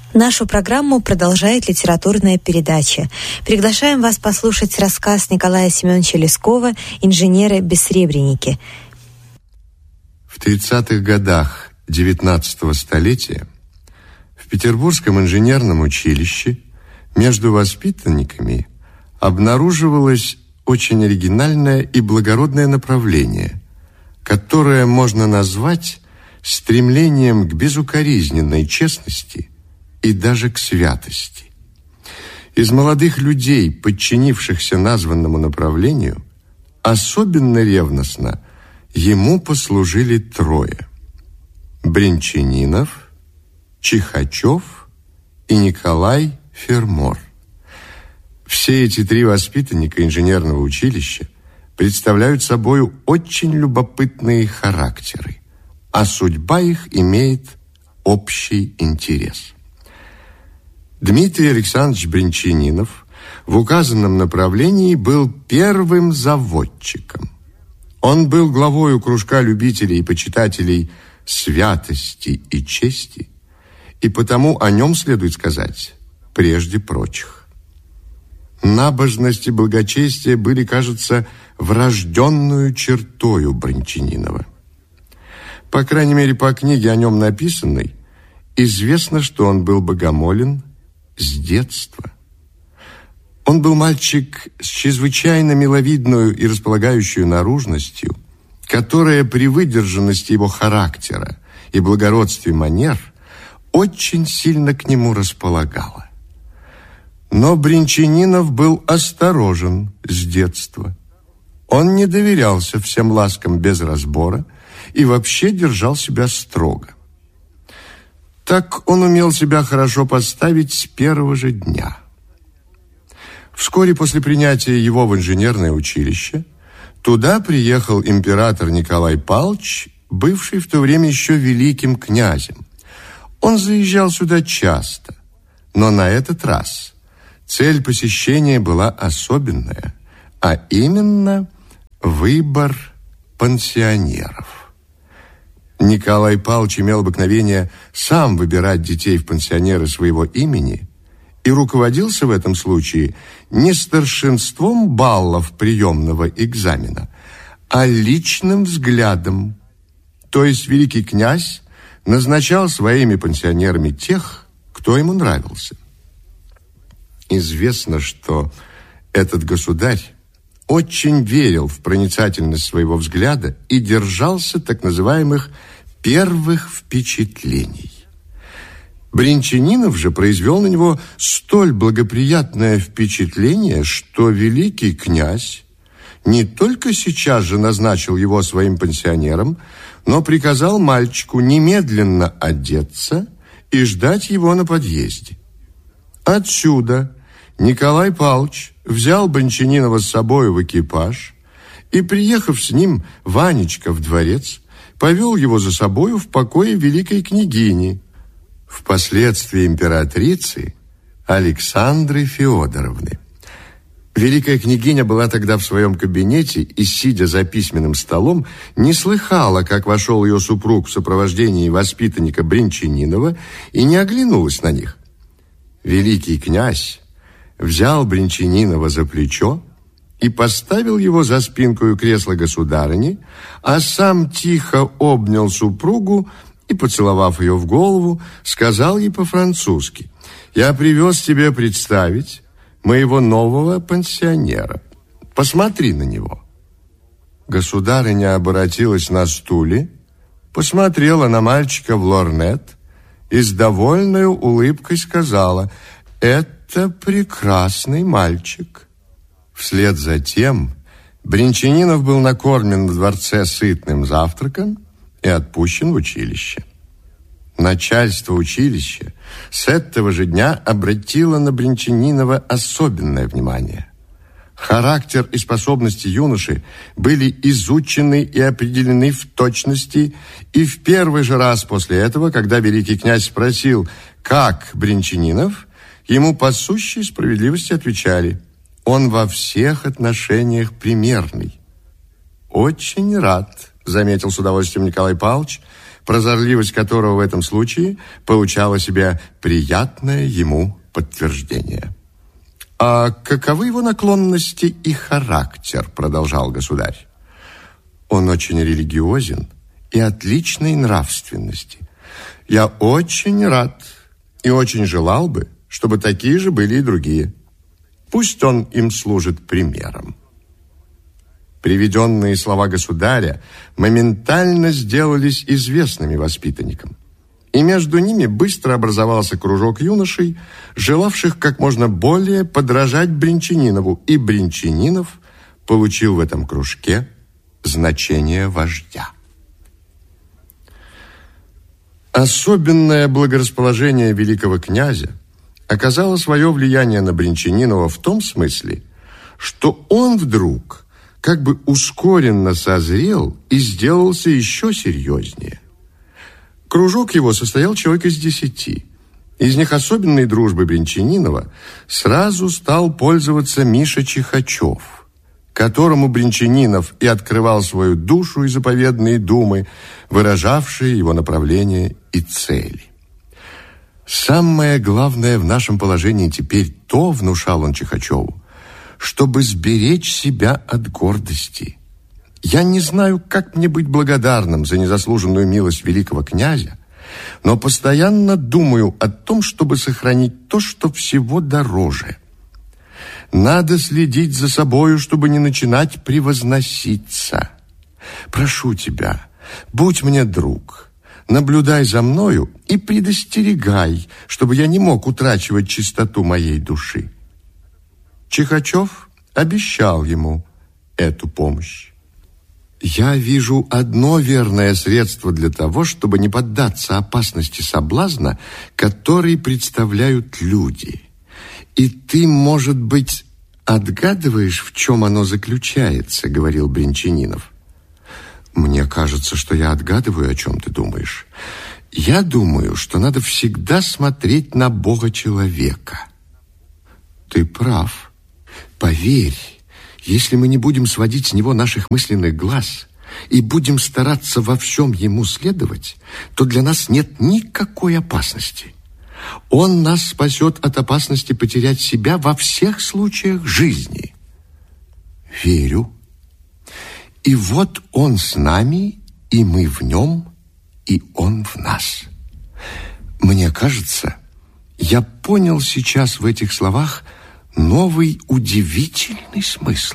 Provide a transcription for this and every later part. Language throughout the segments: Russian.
Нашу программу продолжает литературная передача. Приглашаем вас послушать рассказ Николая Семеновича Лескова «Инженеры-бессребреники». В 30-х годах XIX столетия в Петербургском инженерном училище между воспитанниками обнаруживалось очень оригинальное и благородное направление, которое можно назвать стремлением к безукоризненной честности и даже к святости. Из молодых людей, подчинившихся названному направлению, особенно ревностно ему послужили трое: Брянчанинов, Чихачев и Николай Фермор. Все эти три воспитанника инженерного училища представляют собою очень любопытные характеры, а судьба их имеет общий интерес. Дмитрий Александрович Брянчанинов в указанном направлении был первым заводчиком. Он был главою кружка любителей и почитателей святости и чести, и потому о нем следует сказать прежде прочих. Набожность и благочестие были, кажется, врожденную чертою Брянчанинова. По крайней мере, по книге о нем написанной, известно, что он был богомолен с детства. Он был мальчик с чрезвычайно миловидную и располагающую наружностью, которая при выдержанности его характера и благородстве манер очень сильно к нему располагала. Но Брянчанинов был осторожен с детства. Он не доверялся всем ласкам без разбора и вообще держал себя строго. Так он умел себя хорошо поставить с первого же дня. Вскоре после принятия его в инженерное училище туда приехал император Николай Павлович, бывший в то время еще великим князем. Он заезжал сюда часто, но на этот раз цель посещения была особенная, а именно выбор пансионеров. Николай Павлович имел обыкновение сам выбирать детей в пансионеры своего имени и руководился в этом случае не старшинством баллов приемного экзамена, а личным взглядом. То есть великий князь назначал своими пансионерами тех, кто ему нравился. Известно, что этот государь очень верил в проницательность своего взгляда и держался так называемых первых впечатлений. Брянчанинов же произвел на него столь благоприятное впечатление, что великий князь не только сейчас же назначил его своим пансионером, но приказал мальчику немедленно одеться и ждать его на подъезде. Отсюда Николай Павлович взял Брянчанинова с собой в экипаж и, приехав с ним Ванечка в дворец, повел его за собою в покое великой княгини, впоследствии императрицы Александры Феодоровны. Великая княгиня была тогда в своем кабинете и, сидя за письменным столом, не слыхала, как вошел ее супруг в сопровождении воспитанника Брянчанинова, и не оглянулась на них. Великий князь взял Брянчанинова за плечо и поставил его за спинку кресла государыни, а сам тихо обнял супругу и, поцеловав ее в голову, сказал ей по-французски: «Я привез тебе представить моего нового пансионера. Посмотри на него». Государыня оборотилась на стуле, посмотрела на мальчика в лорнет и с довольной улыбкой сказала: «Это прекрасный мальчик». Вслед за тем Брянчанинов был накормлен в дворце сытным завтраком и отпущен в училище. Начальство училища с этого же дня обратило на Брянчанинова особенное внимание. Характер и способности юноши были изучены и определены в точности, и в первый же раз после этого, когда великий князь спросил, как Брянчанинов, ему по сущей справедливости отвечали: он во всех отношениях примерный. «Очень рад», — заметил с удовольствием Николай Павлович, прозорливость которого в этом случае получала себе приятное ему подтверждение. «А каковы его наклонности и характер?» – продолжал государь. «Он очень религиозен и отличной нравственности. Я очень рад и очень желал бы, чтобы такие же были и другие. Пусть он им служит примером». Приведенные слова государя моментально сделались известными воспитанникам. И между ними быстро образовался кружок юношей, желавших как можно более подражать Бринчанинову, и Бринчанинов получил в этом кружке значение вождя. Особенное благорасположение великого князя оказало свое влияние на Бринчанинова в том смысле, что он вдруг как бы ускоренно созрел и сделался еще серьезнее. Кружок его состоял человек из 10. Из них особенной дружбой Бринчанинова сразу стал пользоваться Миша Чихачев, которому Бринчанинов и открывал свою душу и заповедные думы, выражавшие его направление и цели. «Самое главное в нашем положении теперь то, — внушал он Чихачеву, — чтобы сберечь себя от гордости. Я не знаю, как мне быть благодарным за незаслуженную милость великого князя, но постоянно думаю о том, чтобы сохранить то, что всего дороже. Надо следить за собою, чтобы не начинать превозноситься. Прошу тебя, будь мне друг, наблюдай за мною и предостерегай, чтобы я не мог утрачивать чистоту моей души». Чихачев обещал ему эту помощь. «Я вижу одно верное средство для того, чтобы не поддаться опасности соблазна, который представляют люди. И ты, может быть, отгадываешь, в чем оно заключается», — говорил Бринчанинов. «Мне кажется, что я отгадываю, о чем ты думаешь. Я думаю, что надо всегда смотреть на Бога человека». «Ты прав. Поверь, если мы не будем сводить с него наших мысленных глаз и будем стараться во всем ему следовать, то для нас нет никакой опасности. Он нас спасет от опасности потерять себя во всех случаях жизни». «Верю. И вот он с нами, и мы в нем, и он в нас. Мне кажется, я понял сейчас в этих словах новый удивительный смысл».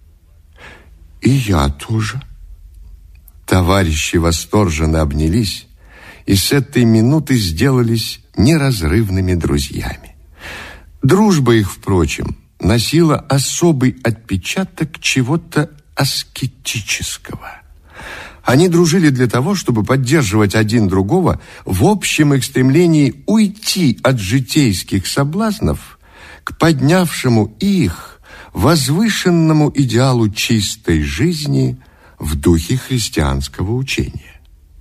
«И я тоже». Товарищи восторженно обнялись и с этой минуты сделались неразрывными друзьями. Дружба их, впрочем, носила особый отпечаток чего-то аскетического. Они дружили для того, чтобы поддерживать один другого в общем их стремлении уйти от житейских соблазнов к поднявшему их возвышенному идеалу чистой жизни в духе христианского учения.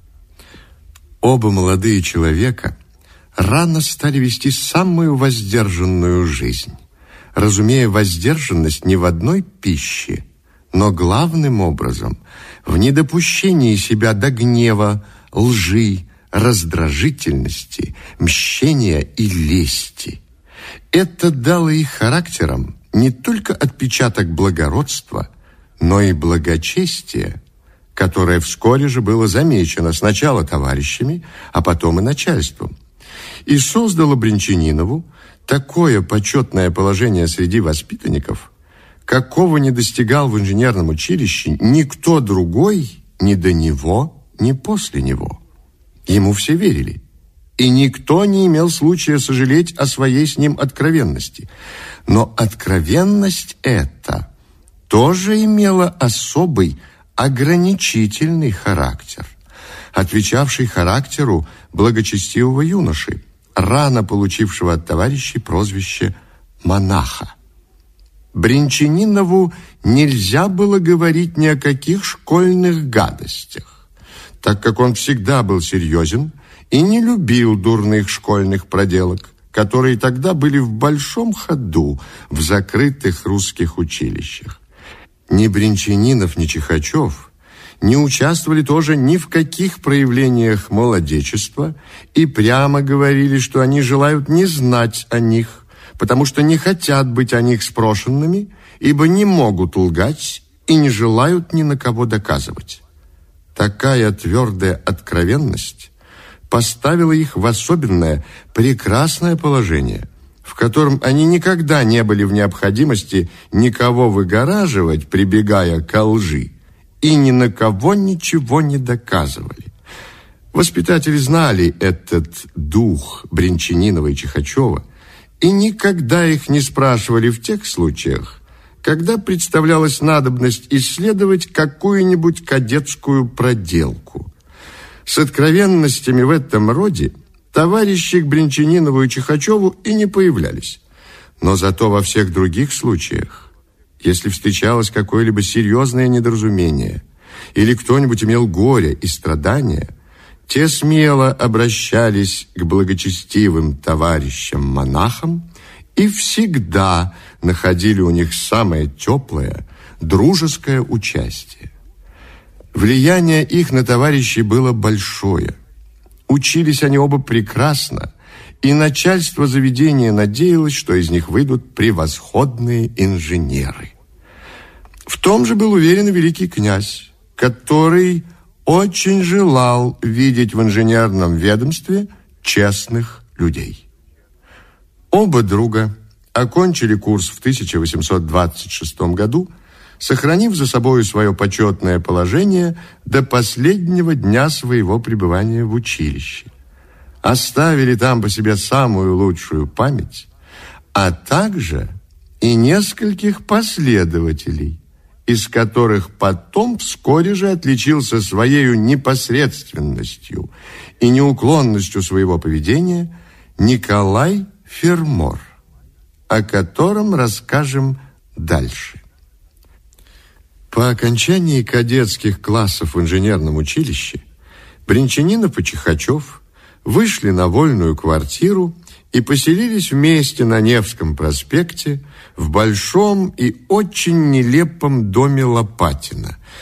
Оба молодые человека рано стали вести самую воздержанную жизнь, разумея воздержанность не в одной пище, но главным образом в недопущении себя до гнева, лжи, раздражительности, мщения и лести. Это дало их характерам не только отпечаток благородства, но и благочестия, которое вскоре же было замечено сначала товарищами, а потом и начальством, и создало Бринчанинову такое почетное положение среди воспитанников, какого не достигал в инженерном училище никто другой ни до него, ни после него. Ему все верили, и никто не имел случая сожалеть о своей с ним откровенности. Но откровенность эта тоже имела особый ограничительный характер, отвечавший характеру благочестивого юноши, рано получившего от товарищей прозвище «монаха». Бринчанинову нельзя было говорить ни о каких школьных гадостях, так как он всегда был серьезен и не любил дурных школьных проделок, которые тогда были в большом ходу в закрытых русских училищах. Ни Бринчанинов, ни Чихачев не участвовали тоже ни в каких проявлениях молодечества и прямо говорили, что они желают не знать о них, потому что не хотят быть о них спрошенными, ибо не могут лгать и не желают ни на кого доказывать. Такая твердая откровенность поставила их в особенное, прекрасное положение, в котором они никогда не были в необходимости никого выгораживать, прибегая ко лжи, и ни на кого ничего не доказывали. Воспитатели знали этот дух Брянчанинова и Чихачева и никогда их не спрашивали в тех случаях, когда представлялась надобность исследовать какую-нибудь кадетскую проделку. С откровенностями в этом роде товарищи к Брянчанинову и Чихачеву и не появлялись. Но зато во всех других случаях, если встречалось какое-либо серьезное недоразумение или кто-нибудь имел горе и страдания, те смело обращались к благочестивым товарищам-монахам и всегда находили у них самое теплое, дружеское участие. Влияние их на товарищей было большое. Учились они оба прекрасно, и начальство заведения надеялось, что из них выйдут превосходные инженеры. В том же был уверен и великий князь, который очень желал видеть в инженерном ведомстве честных людей. Оба друга окончили курс в 1826 году, сохранив за собой свое почетное положение до последнего дня своего пребывания в училище. Оставили там по себе самую лучшую память, а также и нескольких последователей, из которых потом вскоре же отличился своей непосредственностью и неуклонностью своего поведения Николай Фермор, о котором расскажем дальше. По окончании кадетских классов в инженерном училище Брянчанинов и Чихачев вышли на вольную квартиру и поселились вместе на Невском проспекте в большом и очень нелепом доме Лопатина,